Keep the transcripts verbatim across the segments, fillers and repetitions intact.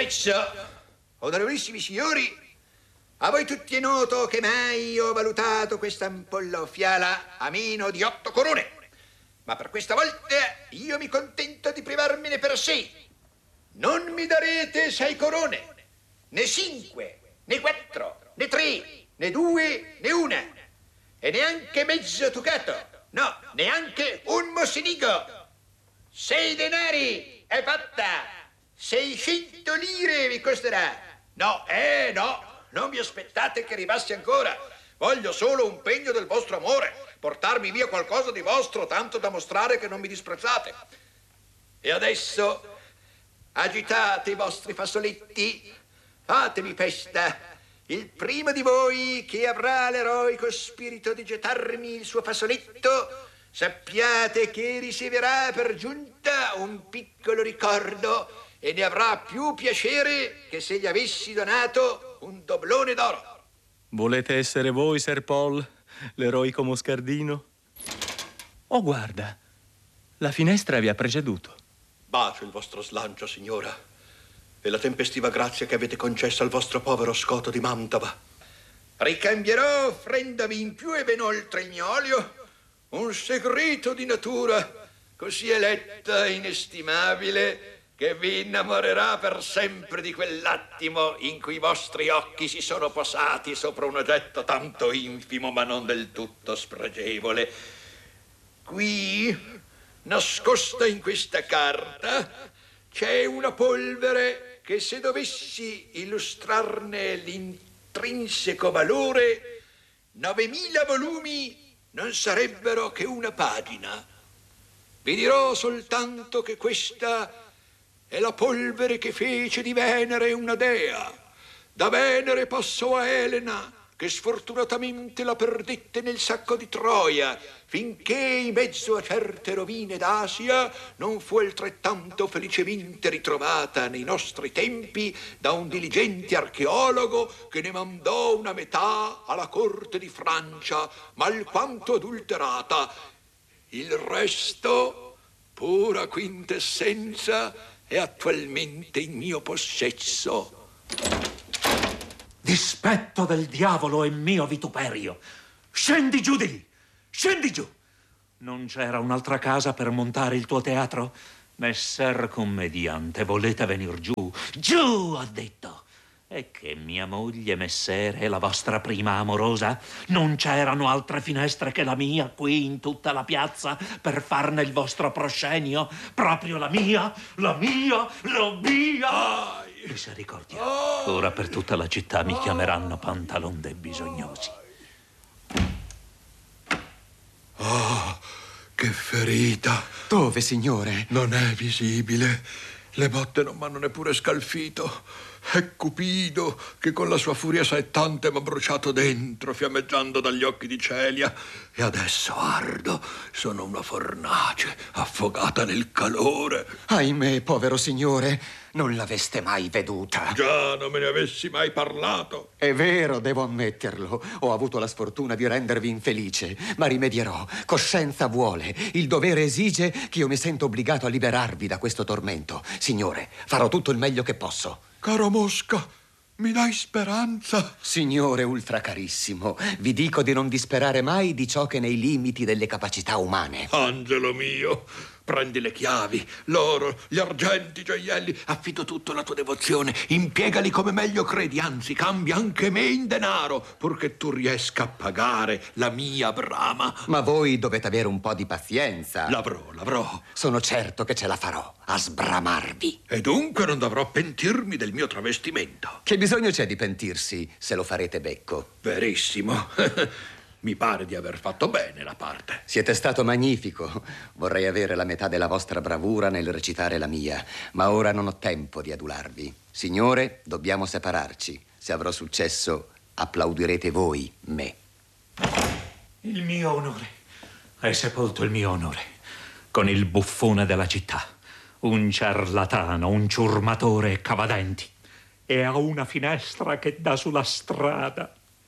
mezzo, onorevolissimi signori, a voi tutti è noto che mai ho valutato questa ampolla fiala a meno di otto corone. Ma per questa volta io mi contento di privarmene per sei. Non mi darete sei corone, né cinque, né quattro, né tre, né due, né una. E neanche mezzo ducato. No, neanche un mossinigo. Sei denari è fatta. Seicento lire vi costerà. No, eh, no. Non vi aspettate che arrivassi ancora. Voglio solo un pegno del vostro amore. Portarmi via qualcosa di vostro, tanto da mostrare che non mi disprezzate. E adesso agitate i vostri fazzoletti. Fatevi festa. Il primo di voi che avrà l'eroico spirito di gettarmi il suo fazzoletto, sappiate che riceverà per giunta un piccolo ricordo e ne avrà più piacere che se gli avessi donato un doblone d'oro. Volete essere voi, Ser Paul, l'eroico moscardino? Oh, guarda, la finestra vi ha preceduto. Bacio il vostro slancio, signora, e la tempestiva grazia che avete concessa al vostro povero Scoto di Mantova. Ricambierò, offrendovi in più e ben oltre il mio olio, un segreto di natura così eletta e inestimabile che vi innamorerà per sempre di quell'attimo in cui i vostri occhi si sono posati sopra un oggetto tanto infimo ma non del tutto spregevole. Qui, nascosta in questa carta, c'è una polvere che se dovessi illustrarne l'intrinseco valore, novemila volumi non sarebbero che una pagina. Vi dirò soltanto che questa è la polvere che fece di Venere una dea. Da Venere passò a Elena, che sfortunatamente la perdette nel sacco di Troia, finché in mezzo a certe rovine d'Asia non fu altrettanto felicemente ritrovata nei nostri tempi da un diligente archeologo che ne mandò una metà alla corte di Francia, ma alquanto adulterata. Il resto, pura quintessenza, è attualmente in mio possesso. Dispetto del diavolo e mio vituperio. Scendi giù di lì, scendi giù. Non c'era un'altra casa per montare il tuo teatro? Messer commediante, volete venir giù? Giù, ho detto. E che mia moglie, messere, è la vostra prima amorosa? Non c'erano altre finestre che la mia qui in tutta la piazza per farne il vostro proscenio? Proprio la mia, la mia, la mia! Misericordia. Ora per tutta la città mi chiameranno pantalon dei bisognosi. Oh, che ferita! Dove, signore? Non è visibile. Le botte non m'hanno neppure scalfito. È Cupido che con la sua furia saettante m'ha bruciato dentro, fiammeggiando dagli occhi di Celia. E adesso ardo, sono una fornace affogata nel calore. Ahimè, povero signore, non l'aveste mai veduta. Già, non me ne avessi mai parlato. È vero, devo ammetterlo. Ho avuto la sfortuna di rendervi infelice, ma rimedierò. Coscienza vuole, il dovere esige che io mi sento obbligato a liberarvi da questo tormento. Signore, farò tutto il meglio che posso. Caro Mosca, mi dai speranza? Signore ultracarissimo, vi dico di non disperare mai di ciò che è nei limiti delle capacità umane. Angelo mio, prendi le chiavi, l'oro, gli argenti, i gioielli, affido tutto alla tua devozione, impiegali come meglio credi, anzi cambia anche me in denaro, purché tu riesca a pagare la mia brama. Ma voi dovete avere un po' di pazienza. L'avrò, l'avrò. Sono certo che ce la farò a sbramarvi. E dunque non dovrò pentirmi del mio travestimento. Che bisogno c'è di pentirsi se lo farete becco? Verissimo. Mi pare di aver fatto bene la parte. Siete stato magnifico. Vorrei avere la metà della vostra bravura nel recitare la mia, ma ora non ho tempo di adularvi. Signore, dobbiamo separarci. Se avrò successo, applaudirete voi me. Il mio onore. Hai sepolto il mio onore con il buffone della città, un ciarlatano, un ciurmatore e cavadenti, e a una finestra che dà sulla strada.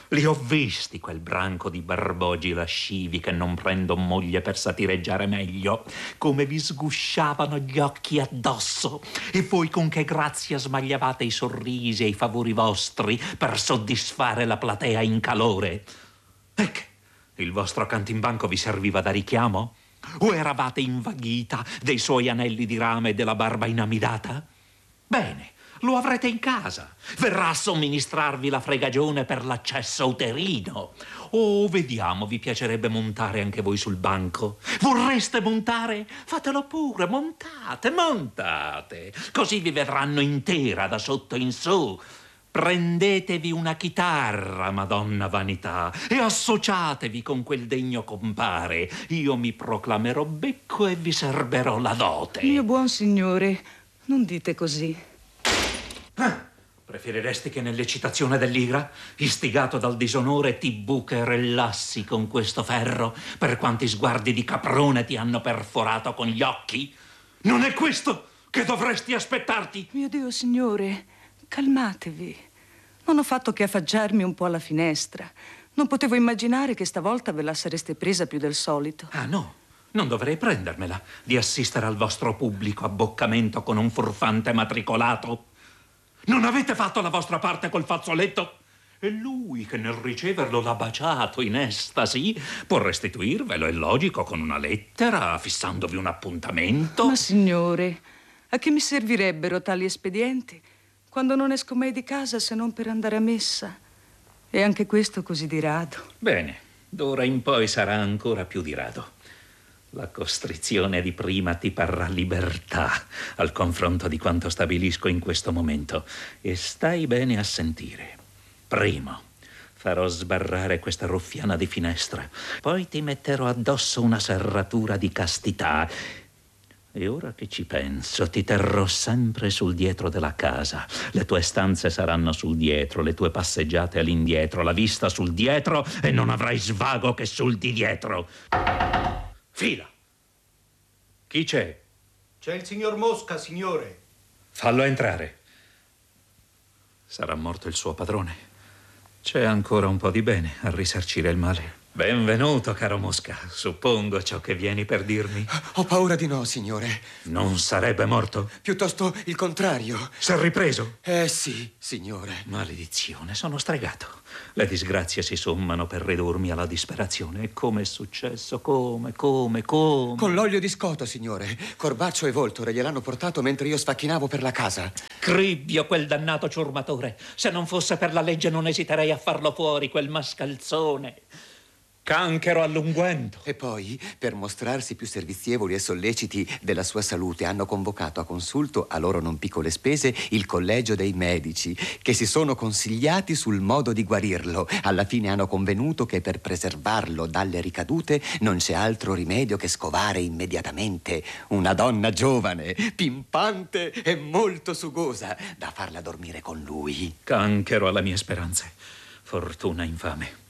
Li ho visti, quel branco di barbogi lascivi che non prendo moglie per satireggiare meglio, come vi sgusciavano gli occhi addosso, e voi con che grazia smagliavate i sorrisi e i favori vostri per soddisfare la platea in calore. E che? Il vostro cantimbanco vi serviva da richiamo? O eravate invaghita dei suoi anelli di rame e della barba inamidata? Bene, lo avrete in casa. Verrà a somministrarvi la fregagione per l'accesso uterino. Oh, vediamo, vi piacerebbe montare anche voi sul banco? Vorreste montare? Fatelo pure, montate, montate. Così vi vedranno intera da sotto in su. Prendetevi una chitarra, Madonna Vanità, e associatevi con quel degno compare. Io mi proclamerò becco e vi serberò la dote. Mio buon signore, non dite così. Ah, preferiresti che nell'eccitazione dell'ira, istigato dal disonore, ti bucherellassi con questo ferro per quanti sguardi di caprone ti hanno perforato con gli occhi? Non è questo che dovresti aspettarti? Mio Dio, signore, calmatevi. Non ho fatto che affacciarmi un po' alla finestra. Non potevo immaginare che stavolta ve la sareste presa più del solito. Ah, no. Non dovrei prendermela di assistere al vostro pubblico abboccamento con un furfante matricolato. Non avete fatto la vostra parte col fazzoletto? E lui, che nel riceverlo l'ha baciato in estasi, può restituirvelo, è logico, con una lettera, fissandovi un appuntamento. Ma signore, a che mi servirebbero tali espedienti quando non esco mai di casa se non per andare a messa? E anche questo così di rado. Bene, d'ora in poi sarà ancora più di rado. La costrizione di prima ti parrà libertà al confronto di quanto stabilisco in questo momento. E stai bene a sentire. Primo, farò sbarrare questa ruffiana di finestra. Poi ti metterò addosso una serratura di castità. E ora che ci penso, ti terrò sempre sul dietro della casa. Le tue stanze saranno sul dietro, le tue passeggiate all'indietro, la vista sul dietro, e non avrai svago che sul di dietro. Fila! Chi c'è? C'è il signor Mosca, signore. Fallo entrare. Sarà morto il suo padrone. C'è ancora un po' di bene a risarcire il male. Benvenuto, caro Mosca. Suppongo ciò che vieni per dirmi. Ho paura di no, signore. Non sarebbe morto? Piuttosto il contrario. S'è ripreso? Eh sì, signore. Maledizione, sono stregato. Le disgrazie si sommano per ridurmi alla disperazione. E come è successo? Come, come, come? Con l'olio di scoto, signore. Corbaccio e Voltore gliel'hanno portato mentre io sfacchinavo per la casa. Cribbio, quel dannato ciurmatore. Se non fosse per la legge non esiterei a farlo fuori, quel mascalzone. Canchero all'unguento. E poi, per mostrarsi più servizievoli e solleciti della sua salute, hanno convocato a consulto, a loro non piccole spese, il collegio dei medici, che si sono consigliati sul modo di guarirlo. Alla fine hanno convenuto che per preservarlo dalle ricadute non c'è altro rimedio che scovare immediatamente una donna giovane, pimpante e molto sugosa, da farla dormire con lui. Canchero alle mie speranze. Fortuna infame.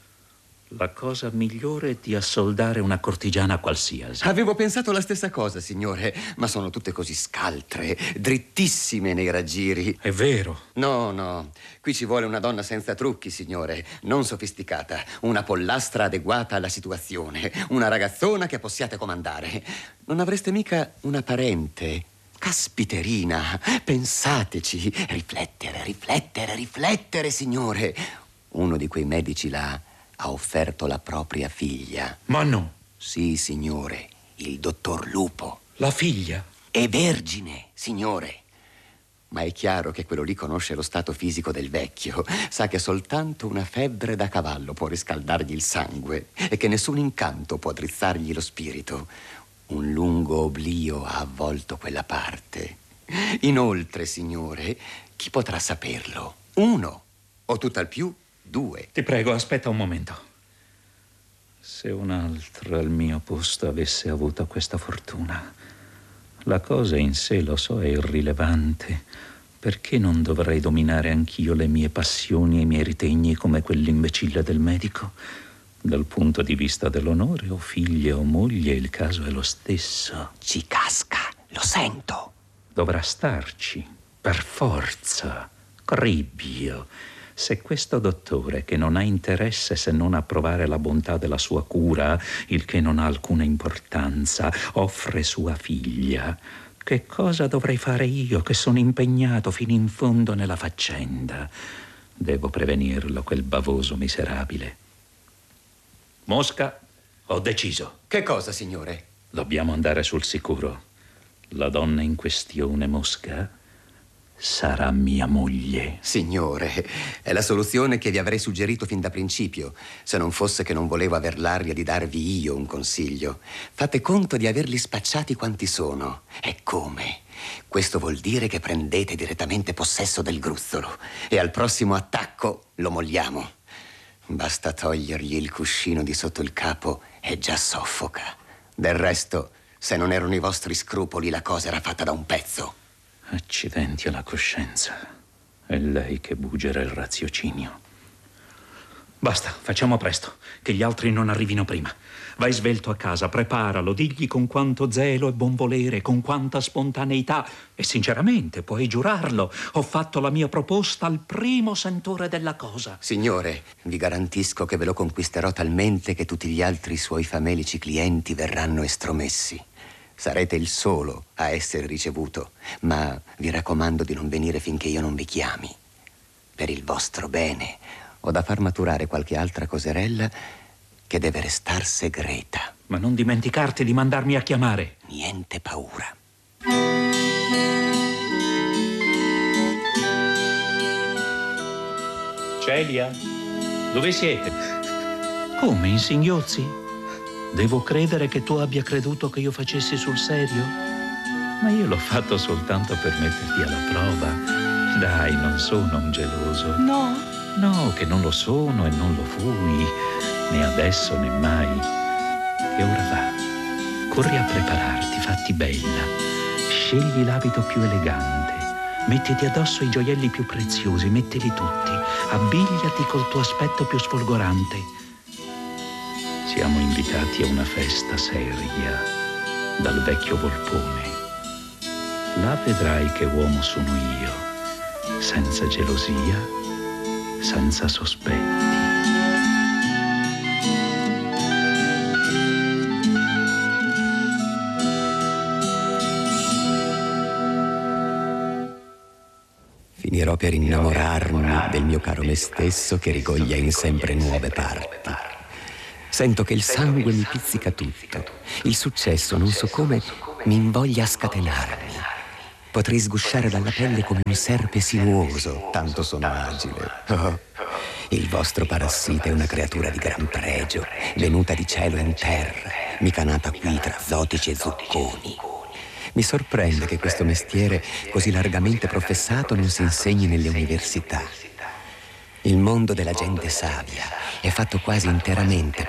La cosa migliore è di assoldare una cortigiana qualsiasi. Avevo pensato la stessa cosa, signore, ma sono tutte così scaltre, drittissime nei raggiri. È vero. No, no, qui ci vuole una donna senza trucchi, signore, non sofisticata, una pollastra adeguata alla situazione, una ragazzona che possiate comandare. Non avreste mica una parente? Caspiterina, pensateci, riflettere, riflettere, riflettere, signore. Uno di quei medici là ha offerto la propria figlia. Ma no. Sì, signore, il dottor Lupo. La figlia? È vergine, signore. Ma è chiaro che quello lì conosce lo stato fisico del vecchio. Sa che soltanto una febbre da cavallo può riscaldargli il sangue e che nessun incanto può drizzargli lo spirito. Un lungo oblio ha avvolto quella parte. Inoltre, signore, chi potrà saperlo? Uno, o tutt'al più due. Ti prego, aspetta un momento. Se un altro al mio posto avesse avuto questa fortuna, la cosa in sé, lo so, è irrilevante. Perché non dovrei dominare anch'io le mie passioni e i miei ritegni come quell'imbecille del medico? Dal punto di vista dell'onore, o figlie o moglie, il caso è lo stesso. Ci casca, lo sento. Dovrà starci, per forza. Cribbio. Se questo dottore, che non ha interesse se non a provare la bontà della sua cura, il che non ha alcuna importanza, offre sua figlia, che cosa dovrei fare io, che sono impegnato fino in fondo nella faccenda? Devo prevenirlo, quel bavoso miserabile. Mosca, ho deciso. Che cosa, signore? Dobbiamo andare sul sicuro. La donna in questione, Mosca, sarà mia moglie. Signore, è la soluzione che vi avrei suggerito fin da principio, se non fosse che non volevo aver l'aria di darvi io un consiglio. Fate conto di averli spacciati quanti sono. E come? Questo vuol dire che prendete direttamente possesso del gruzzolo e al prossimo attacco lo molliamo. Basta togliergli il cuscino di sotto il capo e già soffoca. Del resto, se non erano i vostri scrupoli, la cosa era fatta da un pezzo. Accidenti alla coscienza. È lei che buggera il raziocinio. Basta, facciamo presto, che gli altri non arrivino prima. Vai svelto a casa, preparalo, digli con quanto zelo e buon volere, con quanta spontaneità. E sinceramente, puoi giurarlo, ho fatto la mia proposta al primo sentore della cosa. Signore, vi garantisco che ve lo conquisterò talmente che tutti gli altri suoi famelici clienti verranno estromessi. Sarete il solo a essere ricevuto, ma vi raccomando di non venire finché io non vi chiami. Per il vostro bene, ho da far maturare qualche altra coserella che deve restar segreta. Ma non dimenticarti di mandarmi a chiamare. Niente paura. Celia, dove siete? Come, in singhiozzi? Devo credere che tu abbia creduto che io facessi sul serio? Ma io l'ho fatto soltanto per metterti alla prova. Dai, non sono un geloso. No? No, che non lo sono e non lo fui, né adesso né mai. E ora va, corri a prepararti, fatti bella, scegli l'abito più elegante, mettiti addosso i gioielli più preziosi, mettili tutti, abbigliati col tuo aspetto più sfolgorante. Siamo invitati a una festa seria dal vecchio Volpone. Là vedrai che uomo sono io, senza gelosia, senza sospetti. Finirò per innamorarmi del mio caro me stesso che rigoglia in sempre nuove parti. Sento che il sangue mi pizzica tutto. Il successo, non so come, mi invoglia a scatenarmi. Potrei sgusciare dalla pelle come un serpe sinuoso, tanto sono agile. Oh, il vostro parassita è una creatura di gran pregio, venuta di cielo in terra, mica nata qui tra zotici e zucconi. Mi sorprende che questo mestiere così largamente professato non si insegni nelle università. Il mondo della gente savia è fatto quasi interamente